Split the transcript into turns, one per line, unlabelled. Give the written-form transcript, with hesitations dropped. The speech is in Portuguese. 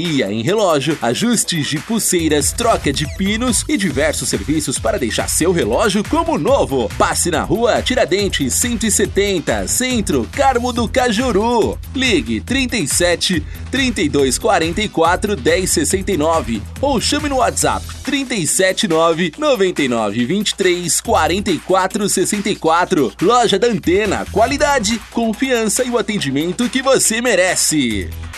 joalheria em relógio, ajustes de pulseiras, troca de pinos e diversos serviços para deixar seu relógio como novo. Passe na Rua Tiradentes 170, Centro, Carmo do Cajuru. Ligue 37 3244 1069 ou chame no WhatsApp 379 99 23 44 64. Loja da Antena, qualidade, confiança e o atendimento que você merece.